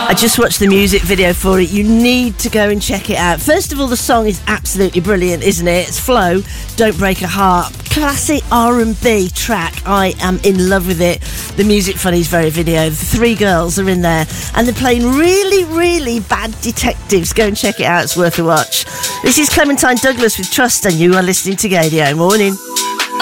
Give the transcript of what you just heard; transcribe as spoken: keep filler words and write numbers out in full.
I just watched the music video for it. You need to go and check it out. First of all, the song is absolutely brilliant, isn't it? It's Flow, Don't Break a Heart. Classic R and B track. I am in love with it. The music funny is very video. The three girls are in there and they're playing really, really bad detectives. Go and check it out. It's worth a watch. This is Clementine Douglas with Trust and you are listening to Gaydio Morning.